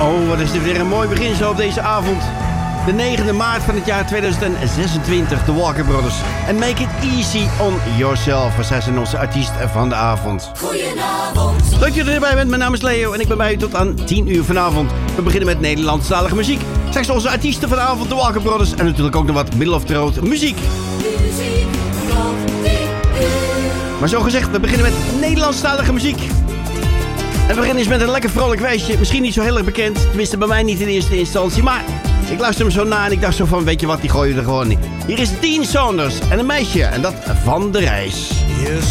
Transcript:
Oh, wat is dit weer een mooi begin zo op deze avond. De 9e maart van het jaar 2026, de Walker Brothers. En Make It Easy on Yourself. Zij zijn onze artiest van de avond. Goedenavond. Leuk dat je erbij bent. Mijn naam is Leo en ik ben bij u tot aan 10 uur vanavond. We beginnen met Nederlandstalige muziek. Straks onze artiesten van de avond, de Walker Brothers. En natuurlijk ook nog wat middle of the road muziek. Muziek tot 10 uur. Maar zo gezegd, we beginnen met Nederlandstalige muziek. En we beginnen eens met een lekker vrolijk wijsje. Misschien niet zo heel erg bekend. Tenminste bij mij niet in eerste instantie. Maar ik luisterde hem zo na en ik dacht zo van, weet je wat, die gooien we er gewoon in. Hier is Dean Saunders en een meisje. En dat van de reis.